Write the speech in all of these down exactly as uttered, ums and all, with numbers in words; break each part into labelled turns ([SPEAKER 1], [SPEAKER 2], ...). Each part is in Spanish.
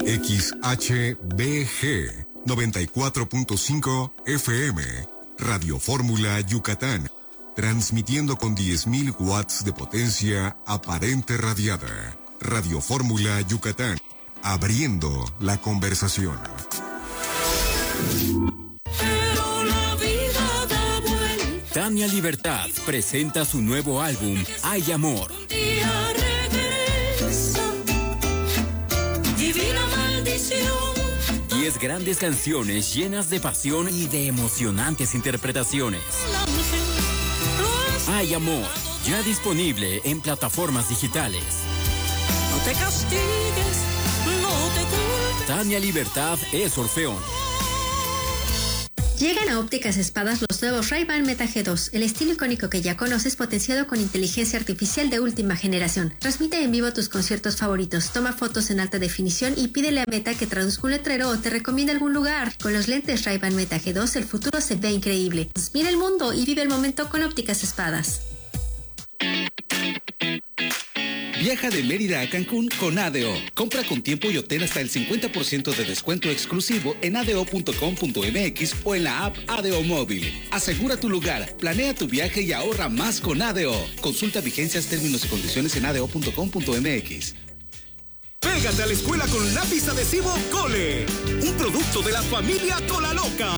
[SPEAKER 1] X H B G noventa y cuatro punto cinco F M, Radio Fórmula Yucatán, transmitiendo con diez mil watts de potencia aparente radiada. Radio Fórmula Yucatán, abriendo la conversación.
[SPEAKER 2] Pero la vida da vuelta.
[SPEAKER 3] Tania Libertad presenta su nuevo álbum, Hay Amor.
[SPEAKER 2] Un día regresa, divina maldición.
[SPEAKER 3] Diez grandes canciones llenas de pasión y de emocionantes interpretaciones. Hay Amor, ya disponible en plataformas digitales.
[SPEAKER 2] No te castigues, no te culpes.
[SPEAKER 3] Tania Libertad es Orfeón.
[SPEAKER 4] Llegan a Ópticas Espadas los nuevos Ray-Ban Meta G dos, el estilo icónico que ya conoces potenciado con inteligencia artificial de última generación. Transmite en vivo tus conciertos favoritos, toma fotos en alta definición y pídele a Meta que traduzca un letrero o te recomiende algún lugar. Con los lentes Ray-Ban Meta G dos el futuro se ve increíble. Mira el mundo y vive el momento con Ópticas Espadas.
[SPEAKER 5] Viaja de Mérida a Cancún con A D O. Compra con tiempo y obtén hasta el cincuenta por ciento de descuento exclusivo en a d o punto com punto m x o en la app A D O Móvil. Asegura tu lugar, planea tu viaje y ahorra más con A D O. Consulta vigencias, términos y condiciones en a d o punto com punto m x.
[SPEAKER 6] Pégate a la escuela con lápiz adhesivo Cole, un producto de la familia Cola Loca.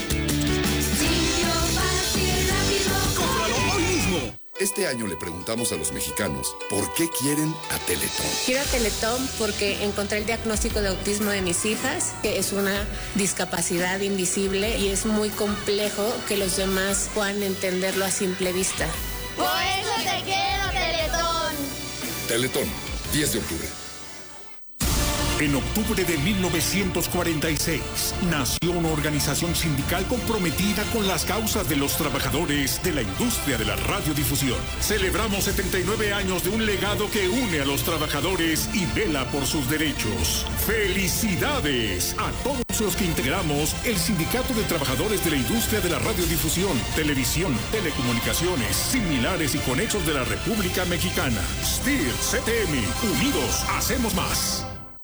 [SPEAKER 6] ¡Cómpralo hoy mismo!
[SPEAKER 7] Este año le preguntamos a los mexicanos por qué quieren a Teletón.
[SPEAKER 8] Quiero a Teletón porque encontré el diagnóstico de autismo de mis hijas, que es una discapacidad invisible y es muy complejo que los demás puedan entenderlo a simple vista.
[SPEAKER 9] Por eso te quiero, Teletón.
[SPEAKER 7] Teletón, diez de octubre.
[SPEAKER 10] En octubre de mil novecientos cuarenta y seis, nació una organización sindical comprometida con las causas de los trabajadores de la industria de la radiodifusión. Celebramos setenta y nueve años de un legado que une a los trabajadores y vela por sus derechos. ¡Felicidades a todos los que integramos el Sindicato de Trabajadores de la Industria de la Radiodifusión, Televisión, Telecomunicaciones, similares y conexos de la República Mexicana! S T I R, C T M, unidos hacemos más.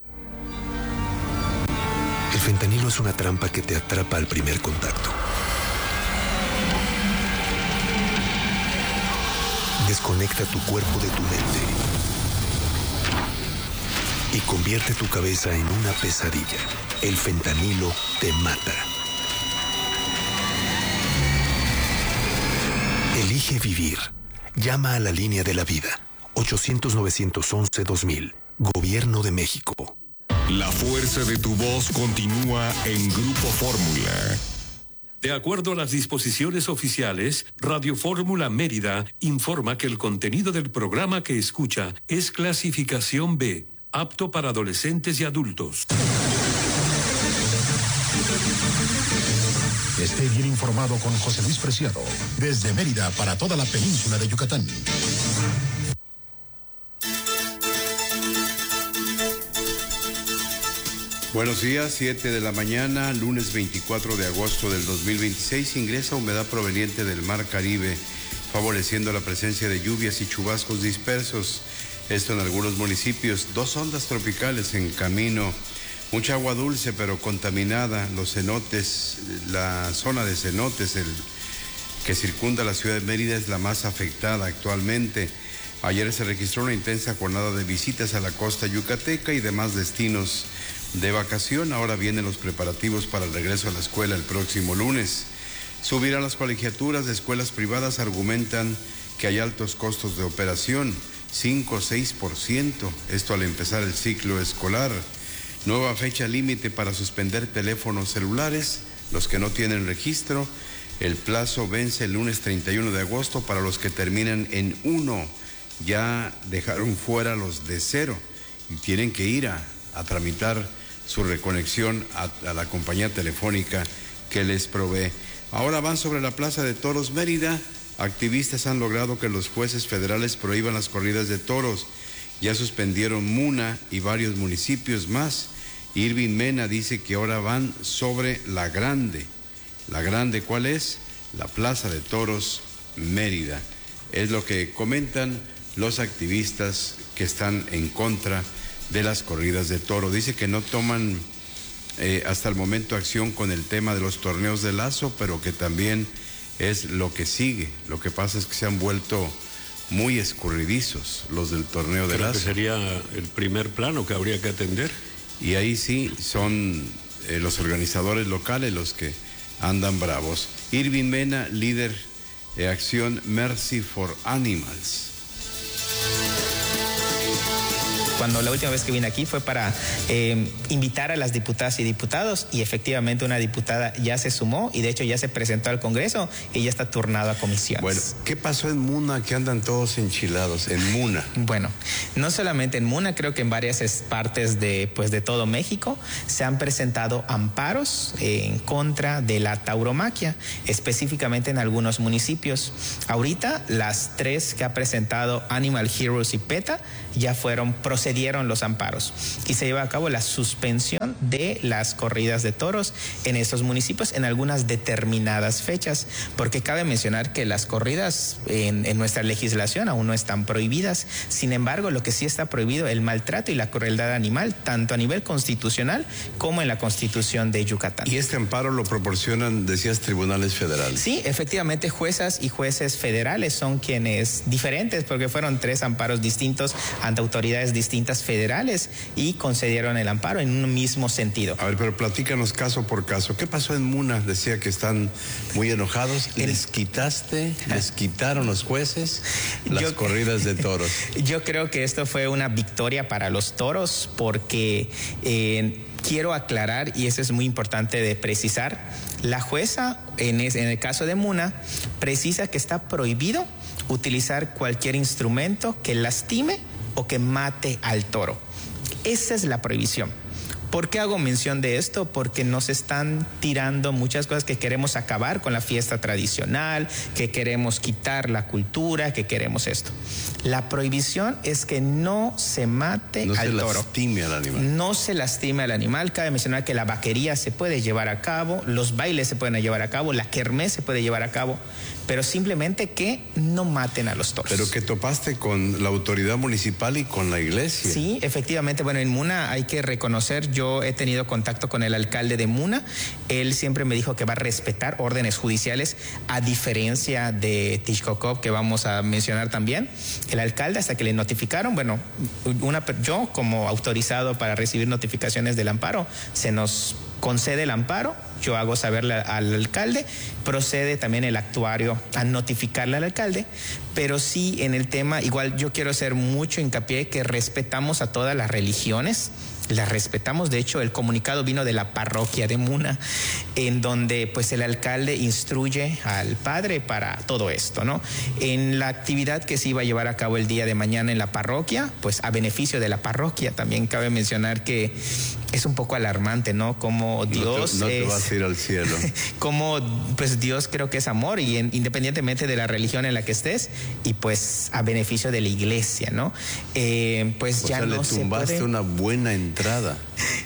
[SPEAKER 11] El fentanilo es una trampa que te atrapa al primer contacto. Desconecta tu cuerpo de tu mente y convierte tu cabeza en una pesadilla. El fentanilo te mata. Elige vivir. Llama a la línea de la vida. ochocientos, novecientos once, dos mil. Gobierno de México.
[SPEAKER 1] La fuerza de tu voz continúa en Grupo Fórmula.
[SPEAKER 12] De acuerdo a las disposiciones oficiales, Radio Fórmula Mérida informa que el contenido del programa que escucha es clasificación B, apto para adolescentes y adultos.
[SPEAKER 13] Esté bien informado con José Luis Preciado, desde Mérida para toda la península de Yucatán.
[SPEAKER 14] Buenos días, siete de la mañana, lunes veinticuatro de agosto del dos mil veintiséis, ingresa humedad proveniente del Mar Caribe, favoreciendo la presencia de lluvias y chubascos dispersos. Esto en algunos municipios, dos ondas tropicales en camino, mucha agua dulce pero contaminada, los cenotes, la zona de cenotes el, que circunda la ciudad de Mérida es la más afectada actualmente. Ayer se registró una intensa jornada de visitas a la costa yucateca y demás destinos de vacación. Ahora vienen los preparativos para el regreso a la escuela el próximo lunes. Subir a las colegiaturas de escuelas privadas argumentan que hay altos costos de operación, cinco o seis por ciento, esto al empezar el ciclo escolar. Nueva fecha límite para suspender teléfonos celulares, los que no tienen registro. El plazo vence el lunes treinta y uno de agosto para los que terminan en uno. Ya dejaron fuera los de cero y tienen que ir a, a tramitar su reconexión a, a la compañía telefónica que les provee. Ahora van sobre la Plaza de Toros Mérida. Activistas han logrado que los jueces federales prohíban las corridas de toros. Ya suspendieron Muna y varios municipios más. Irving Mena dice que ahora van sobre La Grande. ¿La Grande cuál es? La Plaza de Toros Mérida. Es lo que comentan los activistas que están en contra de las corridas de toro. Dice que no toman eh, hasta el momento acción con el tema de los torneos de lazo, pero que también es lo que sigue. Lo que pasa es que se han vuelto muy escurridizos los del torneo de
[SPEAKER 15] Creo
[SPEAKER 14] lazo.
[SPEAKER 15] que sería el primer plano que habría que atender.
[SPEAKER 14] Y ahí sí son eh, los organizadores locales los que andan bravos. Irving Mena, líder de acción Mercy for Animals.
[SPEAKER 16] Cuando la última vez que vine aquí fue para eh, invitar a las diputadas y diputados, y efectivamente una diputada ya se sumó y de hecho ya se presentó al Congreso y ya está turnado a comisiones.
[SPEAKER 14] Bueno, ¿qué pasó en Muna que andan todos enchilados? En Muna.
[SPEAKER 16] Bueno, no solamente en Muna, creo que en varias partes de, pues, de todo México se han presentado amparos eh, en contra de la tauromaquia, específicamente en algunos municipios. Ahorita las tres que ha presentado Animal Heroes y PETA ya fueron procedieron los amparos y se lleva a cabo la suspensión de las corridas de toros en estos municipios en algunas determinadas fechas, porque cabe mencionar que las corridas en, en nuestra legislación aún no están prohibidas. Sin embargo, lo que sí está prohibido es el maltrato y la crueldad animal, tanto a nivel constitucional como en la Constitución de Yucatán.
[SPEAKER 14] ¿Y este amparo lo proporcionan, decías, tribunales federales?
[SPEAKER 16] Sí, efectivamente, juezas y jueces federales son quienes diferentes, porque fueron tres amparos distintos ante autoridades distintas federales y concedieron el amparo en un mismo sentido.
[SPEAKER 14] A ver, pero platícanos caso por caso. ¿Qué pasó en Muna? Decía que están muy enojados. ¿Les quitaste, les quitaron los jueces las yo, corridas de toros?
[SPEAKER 16] Yo creo que esto fue una victoria para los toros porque eh, quiero aclarar, y eso es muy importante de precisar, la jueza en, es, en el caso de Muna precisa que está prohibido utilizar cualquier instrumento que lastime o que mate al toro. Esa es la prohibición. ¿Por qué hago mención de esto? Porque nos están tirando muchas cosas, que queremos acabar con la fiesta tradicional, que queremos quitar la cultura, que queremos esto. La prohibición es que no se mate
[SPEAKER 14] no
[SPEAKER 16] al
[SPEAKER 14] se
[SPEAKER 16] toro.
[SPEAKER 14] lastime al animal.
[SPEAKER 16] No se lastime al animal. Cabe mencionar que la vaquería se puede llevar a cabo, los bailes se pueden llevar a cabo, la kermés se puede llevar a cabo, pero simplemente que no maten a los toros.
[SPEAKER 14] Pero que topaste con la autoridad municipal y con la iglesia.
[SPEAKER 16] Sí, efectivamente. Bueno, en Muna hay que reconocer, yo he tenido contacto con el alcalde de Muna. Él siempre me dijo que va a respetar órdenes judiciales, a diferencia de Tixcocop, que vamos a mencionar también. El alcalde, hasta que le notificaron, bueno, una, yo como autorizado para recibir notificaciones del amparo, se nos concede el amparo, yo hago saberle al alcalde, procede también el actuario a notificarle al alcalde, pero sí en el tema, igual yo quiero hacer mucho hincapié que respetamos a todas las religiones, las respetamos. De hecho, el comunicado vino de la parroquia de Muna, en donde pues el alcalde instruye al padre para todo esto, ¿no? En la actividad que se iba a llevar a cabo el día de mañana en la parroquia, pues a beneficio de la parroquia, también cabe mencionar que es un poco alarmante, ¿no? Como Dios
[SPEAKER 14] no te, no
[SPEAKER 16] es...
[SPEAKER 14] te vas a ir al cielo.
[SPEAKER 16] Como pues Dios creo que es amor, y en, independientemente de la religión en la que estés, y pues a beneficio de la iglesia, ¿no? Eh, pues
[SPEAKER 14] o
[SPEAKER 16] ya
[SPEAKER 14] sea,
[SPEAKER 16] no
[SPEAKER 14] le tumbaste
[SPEAKER 16] se puede...
[SPEAKER 14] una buena entrada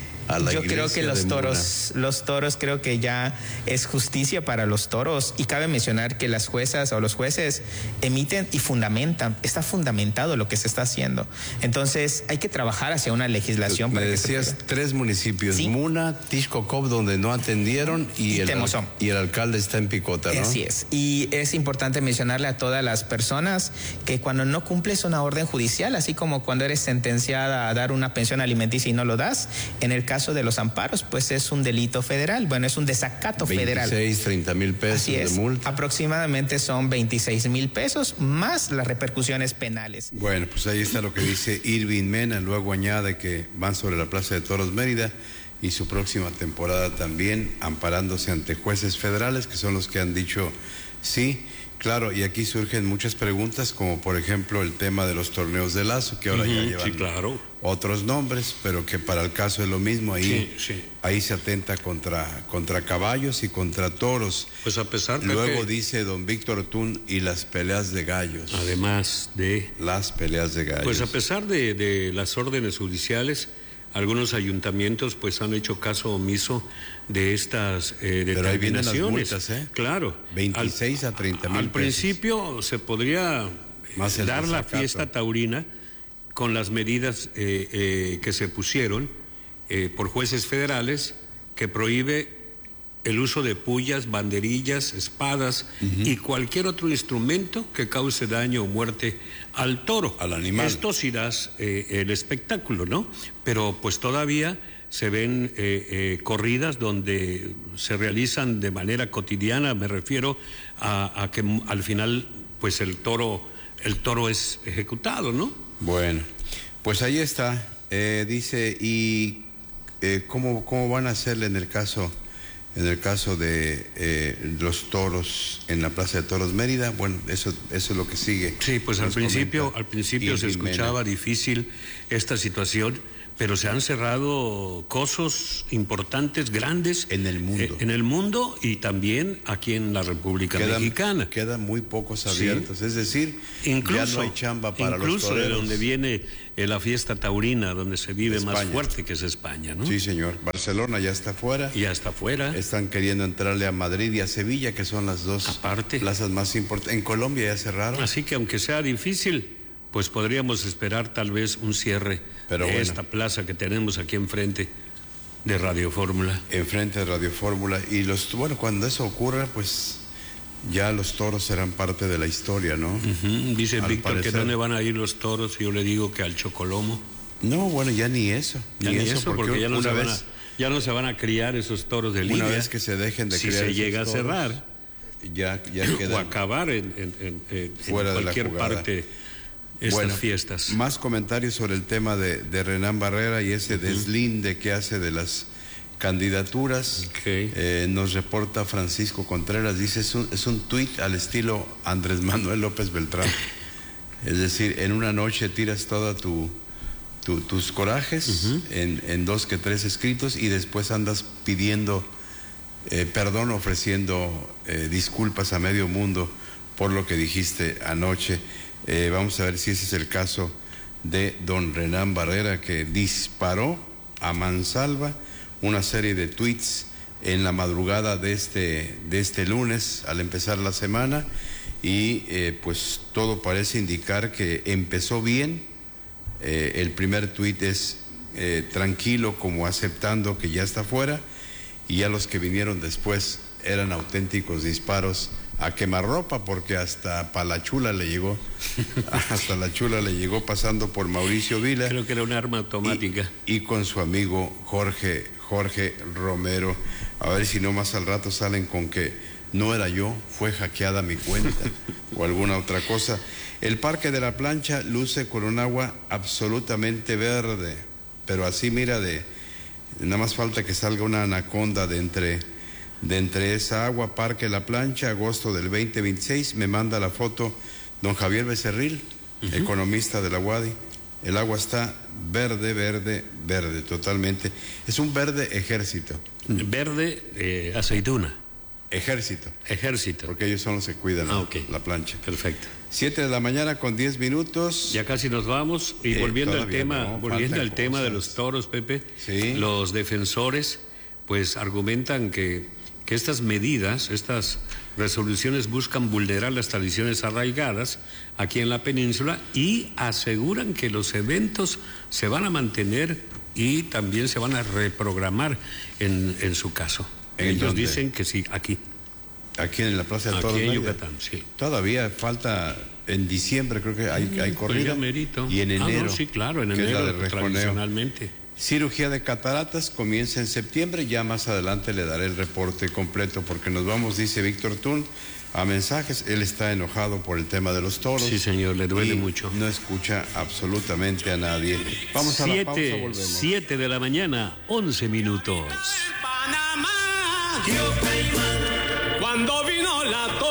[SPEAKER 14] a la
[SPEAKER 16] Yo
[SPEAKER 14] iglesia
[SPEAKER 16] creo que los toros, Muna. los toros creo que ya es justicia para los toros, y cabe mencionar que las juezas o los jueces emiten y fundamentan, está fundamentado lo que se está haciendo. Entonces hay que trabajar hacia una legislación.
[SPEAKER 14] Me
[SPEAKER 16] para
[SPEAKER 14] decías
[SPEAKER 16] que se
[SPEAKER 14] tres municipios, ¿sí? Muna, Tixcocop, donde no atendieron, y, y, el, y el alcalde está en picota, ¿no?
[SPEAKER 16] Así es, y es importante mencionarle a todas las personas que cuando no cumples una orden judicial, así como cuando eres sentenciada a dar una pensión alimenticia y no lo das, en el caso de los amparos, pues es un delito federal, bueno, es un desacato federal.
[SPEAKER 14] veintiséis, treinta mil pesos
[SPEAKER 16] Así es.
[SPEAKER 14] de multa.
[SPEAKER 16] Aproximadamente son veintiséis mil pesos más las repercusiones penales.
[SPEAKER 14] Bueno, pues ahí está lo que dice Irving Mena, luego añade que van sobre la Plaza de Toros Mérida y su próxima temporada también amparándose ante jueces federales, que son los que han dicho sí. Claro, y aquí surgen muchas preguntas, como por ejemplo el tema de los torneos de lazo, que ahora uh-huh, ya llevan
[SPEAKER 15] sí, claro.
[SPEAKER 14] otros nombres, pero que para el caso es lo mismo. Ahí,
[SPEAKER 15] sí, sí.
[SPEAKER 14] ahí se atenta contra, contra caballos y contra toros.
[SPEAKER 15] Pues a pesar de
[SPEAKER 14] Luego
[SPEAKER 15] que...
[SPEAKER 14] dice don Víctor Tún, y las peleas de gallos.
[SPEAKER 15] Además de...
[SPEAKER 14] Las peleas de gallos.
[SPEAKER 15] Pues a pesar de, de las órdenes judiciales, algunos ayuntamientos pues han hecho caso omiso de estas eh, determinaciones.
[SPEAKER 14] Pero ahí vienen las multas, ¿eh?
[SPEAKER 15] Claro.
[SPEAKER 14] veintiséis
[SPEAKER 15] al,
[SPEAKER 14] a treinta mil
[SPEAKER 15] Al
[SPEAKER 14] pesos.
[SPEAKER 15] principio se podría
[SPEAKER 14] Más
[SPEAKER 15] dar la
[SPEAKER 14] desacato.
[SPEAKER 15] fiesta taurina con las medidas eh, eh, que se pusieron eh, por jueces federales que prohíbe el uso de puyas, banderillas, espadas uh-huh. y cualquier otro instrumento que cause daño o muerte al toro.
[SPEAKER 14] Al animal.
[SPEAKER 15] Esto sí das eh, el espectáculo, ¿no? Pero pues todavía se ven eh, eh, corridas donde se realizan de manera cotidiana, me refiero a, a que al final pues el toro, el toro es ejecutado, ¿no?
[SPEAKER 14] Bueno, pues ahí está, eh, dice, y eh, ¿cómo, cómo van a hacerle en el caso... En el caso de eh, los toros en la Plaza de Toros Mérida, bueno, eso, eso es lo que sigue.
[SPEAKER 15] Sí, pues al principio, al principio se escuchaba difícil esta situación, pero se han cerrado cosos importantes, grandes.
[SPEAKER 14] En el mundo.
[SPEAKER 15] Eh, en el mundo y también aquí en la República
[SPEAKER 14] quedan,
[SPEAKER 15] Mexicana.
[SPEAKER 14] Quedan muy pocos abiertos, sí. Es decir,
[SPEAKER 15] incluso,
[SPEAKER 14] ya no hay chamba para los toreros.
[SPEAKER 15] Incluso de donde viene eh, la fiesta taurina, donde se vive
[SPEAKER 14] España.
[SPEAKER 15] Más fuerte, que es España, ¿no?
[SPEAKER 14] Sí, señor. Barcelona ya está fuera.
[SPEAKER 15] Ya está fuera.
[SPEAKER 14] Están queriendo entrarle a Madrid y a Sevilla, que son las dos
[SPEAKER 15] Aparte.
[SPEAKER 14] plazas más importantes. En Colombia ya cerraron.
[SPEAKER 15] Así que aunque sea difícil, pues podríamos esperar tal vez un cierre
[SPEAKER 14] Pero
[SPEAKER 15] de
[SPEAKER 14] bueno.
[SPEAKER 15] esta plaza que tenemos aquí enfrente de Radio Fórmula.
[SPEAKER 14] Enfrente de Radio Fórmula. Y los, bueno, cuando eso ocurra, pues ya los toros serán parte de la historia, ¿no?
[SPEAKER 15] Uh-huh. Dice
[SPEAKER 14] Al
[SPEAKER 15] Víctor
[SPEAKER 14] parecer.
[SPEAKER 15] que dónde van a ir los toros, y yo le digo que al Chocolomo.
[SPEAKER 14] No, bueno, ya ni eso.
[SPEAKER 15] Ya ni, ni eso, porque, porque ya, no
[SPEAKER 14] una
[SPEAKER 15] se
[SPEAKER 14] vez,
[SPEAKER 15] van a, ya no se van a criar esos toros de Lidia.
[SPEAKER 14] Una vez que se dejen de
[SPEAKER 15] si
[SPEAKER 14] criar
[SPEAKER 15] se llega
[SPEAKER 14] toros,
[SPEAKER 15] a cerrar,
[SPEAKER 14] ya, ya quedan
[SPEAKER 15] o acabar en, en, en, en,
[SPEAKER 14] fuera
[SPEAKER 15] en cualquier
[SPEAKER 14] de la jugada.
[SPEAKER 15] parte estas
[SPEAKER 14] bueno,
[SPEAKER 15] fiestas.
[SPEAKER 14] Más comentarios sobre el tema de, de Renán Barrera y ese uh-huh. deslinde que hace de las candidaturas.
[SPEAKER 15] Okay.
[SPEAKER 14] Eh, nos reporta Francisco Contreras, dice, es un, es un tuit al estilo Andrés Manuel López Beltrán. Es decir, en una noche tiras toda tu, tu tus corajes uh-huh. en, en dos que tres escritos y después andas pidiendo eh, perdón, ofreciendo eh, disculpas a medio mundo por lo que dijiste anoche. Eh, vamos a ver si ese es el caso de don Renán Barrera, que disparó a mansalva una serie de tweets en la madrugada de este, de este lunes al empezar la semana y eh, pues todo parece indicar que empezó bien. Eh, el primer tuit es eh, tranquilo, como aceptando que ya está fuera, y ya los que vinieron después eran auténticos disparos a quemarropa, porque hasta Palachula le llegó, hasta la Chula le llegó pasando por Mauricio Vila.
[SPEAKER 15] Creo que era un arma automática.
[SPEAKER 14] Y, y con su amigo Jorge, Jorge Romero. A ver si no más al rato salen con que no era yo, fue hackeada mi cuenta o alguna otra cosa. El Parque de la Plancha luce con un agua absolutamente verde, pero así mira de, nada más falta que salga una anaconda de entre... de entre esa agua. Parque La Plancha, agosto del veinte veintiséis, me manda la foto don Javier Becerril, uh-huh. economista de la U A D I. El agua está verde, verde, verde, totalmente. Es un verde ejército.
[SPEAKER 15] Verde eh, aceituna.
[SPEAKER 14] Ejército.
[SPEAKER 15] Ejército.
[SPEAKER 14] Porque ellos son los que cuidan
[SPEAKER 15] ah, okay.
[SPEAKER 14] la plancha.
[SPEAKER 15] Perfecto.
[SPEAKER 14] Siete de la mañana con diez minutos.
[SPEAKER 15] Ya casi nos vamos. Y eh, volviendo al tema, no, volviendo al tema de los toros, Pepe,
[SPEAKER 14] sí.
[SPEAKER 15] Los defensores pues argumentan que que estas medidas, estas resoluciones buscan vulnerar las tradiciones arraigadas aquí en la península y aseguran que los eventos se van a mantener y también se van a reprogramar en, en su caso.
[SPEAKER 14] ¿En
[SPEAKER 15] Ellos
[SPEAKER 14] dónde?
[SPEAKER 15] dicen que sí, aquí.
[SPEAKER 14] Aquí en la Plaza de Toros.
[SPEAKER 15] Aquí en
[SPEAKER 14] Mérida.
[SPEAKER 15] Yucatán, sí.
[SPEAKER 14] Todavía falta, en diciembre creo que hay, hay corrida.
[SPEAKER 15] Pues
[SPEAKER 14] y en enero.
[SPEAKER 15] Ah, no, sí, claro, en
[SPEAKER 14] que
[SPEAKER 15] enero,
[SPEAKER 14] es la de
[SPEAKER 15] tradicionalmente.
[SPEAKER 14] Cirugía de cataratas comienza en septiembre, ya más adelante le daré el reporte completo porque nos vamos, dice Víctor Tún, a mensajes. Él está enojado por el tema de los toros.
[SPEAKER 15] Sí, señor, le duele mucho.
[SPEAKER 14] No escucha absolutamente a nadie. Vamos
[SPEAKER 15] siete,
[SPEAKER 14] a la pausa, volvemos.
[SPEAKER 15] siete de la mañana, once minutos.
[SPEAKER 2] Panamá, cuando vino la